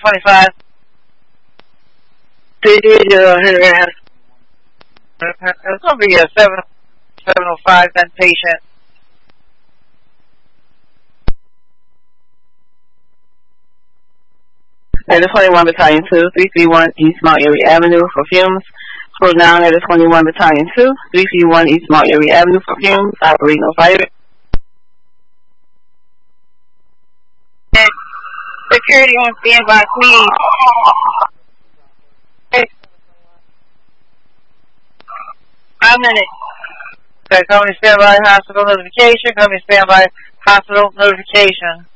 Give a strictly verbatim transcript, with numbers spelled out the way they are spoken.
twenty-five. It's going to be a seven oh five, then patient. At the twenty-one Battalion two, three three one East Mount Erie Avenue for fumes. Slow down at the twenty-one Battalion two, three three one East Mount Erie Avenue for fumes. Operate no fire. Security on standby, please. Five minutes. Okay, company standby hospital notification. Company standby hospital notification.